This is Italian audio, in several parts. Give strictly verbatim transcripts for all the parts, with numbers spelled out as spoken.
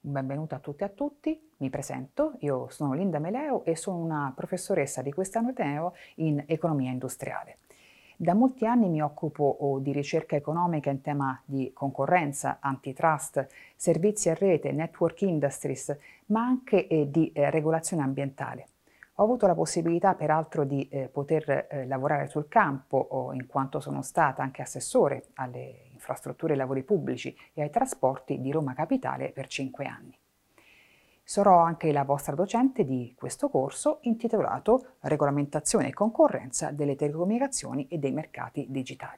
Benvenuta a tutte e a tutti, mi presento, io sono Linda Meleo e sono una professoressa di quest'anno Ateneo in economia industriale. Da molti anni mi occupo oh, di ricerca economica in tema di concorrenza, antitrust, servizi a rete, network industries, ma anche eh, di eh, regolazione ambientale. Ho avuto la possibilità peraltro di eh, poter eh, lavorare sul campo, oh, in quanto sono stata anche assessore alle infrastrutture e lavori pubblici e ai trasporti di Roma Capitale per cinque anni. Sarò anche la vostra docente di questo corso intitolato Regolamentazione e concorrenza delle telecomunicazioni e dei mercati digitali.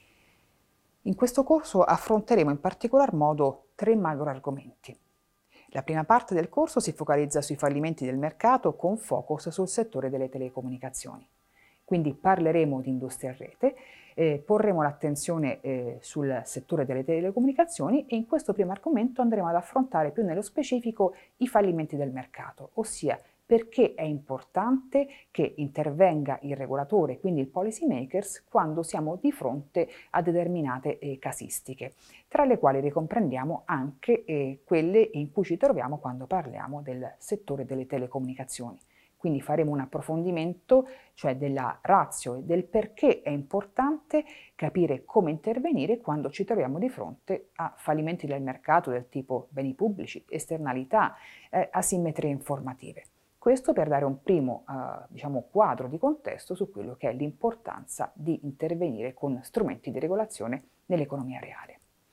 In questo corso affronteremo in particolar modo tre macro argomenti. La prima parte del corso si focalizza sui fallimenti del mercato con focus sul settore delle telecomunicazioni. Quindi parleremo di industria a rete, eh, porremo l'attenzione eh, sul settore delle telecomunicazioni e in questo primo argomento andremo ad affrontare più nello specifico i fallimenti del mercato, ossia perché è importante che intervenga il regolatore, quindi il policy makers, quando siamo di fronte a determinate eh, casistiche, tra le quali ricomprendiamo anche eh, quelle in cui ci troviamo quando parliamo del settore delle telecomunicazioni. Quindi faremo un approfondimento, cioè della ratio e del perché è importante capire come intervenire quando ci troviamo di fronte a fallimenti del mercato del tipo beni pubblici, esternalità, eh, asimmetrie informative. Questo per dare un primo eh, diciamo, quadro di contesto su quello che è l'importanza di intervenire con strumenti di regolazione nell'economia reale.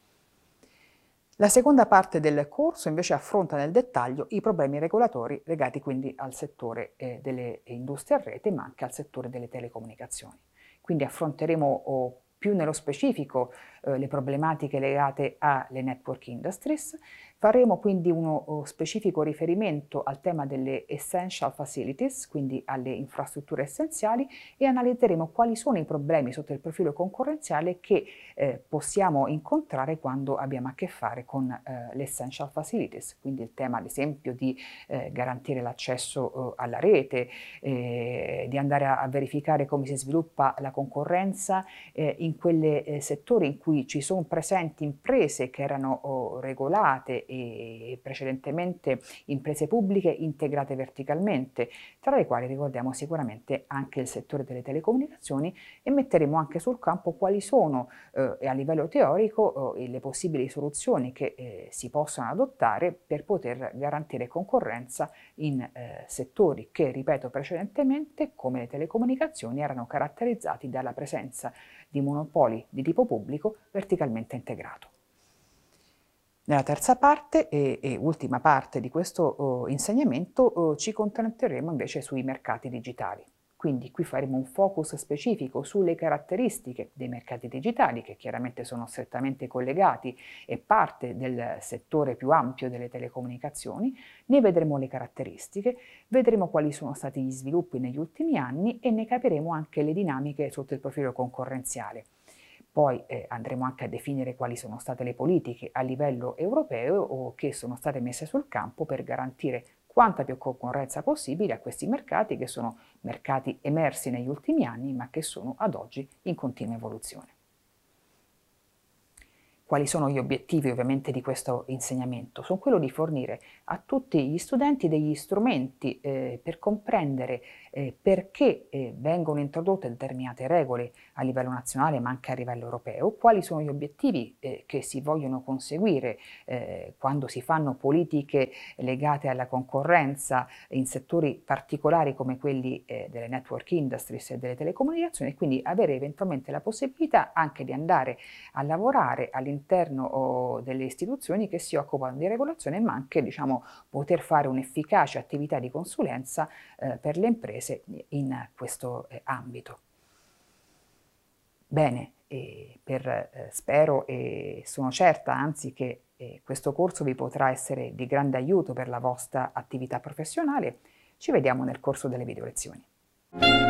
La seconda parte del corso invece affronta nel dettaglio i problemi regolatori legati quindi al settore eh, delle industrie a rete ma anche al settore delle telecomunicazioni. Quindi affronteremo oh, più nello specifico eh, le problematiche legate alle network industries. Faremo quindi uno oh, specifico riferimento al tema delle essential facilities, quindi alle infrastrutture essenziali, e analizzeremo quali sono i problemi sotto il profilo concorrenziale che eh, possiamo incontrare quando abbiamo a che fare con eh, le essential facilities, quindi il tema ad esempio di eh, garantire l'accesso eh, alla rete, eh, di andare a, a verificare come si sviluppa la concorrenza eh, in quei eh, settori in cui ci sono presenti imprese che erano oh, regolate e precedentemente imprese pubbliche integrate verticalmente, tra le quali ricordiamo sicuramente anche il settore delle telecomunicazioni, e metteremo anche sul campo quali sono eh, a livello teorico eh, le possibili soluzioni che eh, si possono adottare per poter garantire concorrenza in eh, settori che, ripeto precedentemente, come le telecomunicazioni, erano caratterizzati dalla presenza di monopoli di tipo pubblico verticalmente integrato. Nella terza parte e, e ultima parte di questo oh, insegnamento oh, ci concentreremo invece sui mercati digitali. Quindi qui faremo un focus specifico sulle caratteristiche dei mercati digitali, che chiaramente sono strettamente collegati e parte del settore più ampio delle telecomunicazioni. Ne vedremo le caratteristiche, vedremo quali sono stati gli sviluppi negli ultimi anni e ne capiremo anche le dinamiche sotto il profilo concorrenziale. Poi eh, andremo anche a definire quali sono state le politiche a livello europeo o che sono state messe sul campo per garantire quanta più concorrenza possibile a questi mercati, che sono mercati emersi negli ultimi anni ma che sono ad oggi in continua evoluzione. Quali sono gli obiettivi ovviamente di questo insegnamento? Sono quello di fornire a tutti gli studenti degli strumenti eh, per comprendere eh, perché eh, vengono introdotte determinate regole a livello nazionale ma anche a livello europeo, quali sono gli obiettivi eh, che si vogliono conseguire eh, quando si fanno politiche legate alla concorrenza in settori particolari come quelli eh, delle network industries e delle telecomunicazioni, e quindi avere eventualmente la possibilità anche di andare a lavorare all'interno all'interno delle istituzioni che si occupano di regolazione, ma anche diciamo, poter fare un'efficace attività di consulenza eh, per le imprese in questo eh, ambito. Bene, e per, eh, spero e sono certa anzi che eh, questo corso vi potrà essere di grande aiuto per la vostra attività professionale. Ci vediamo nel corso delle video lezioni.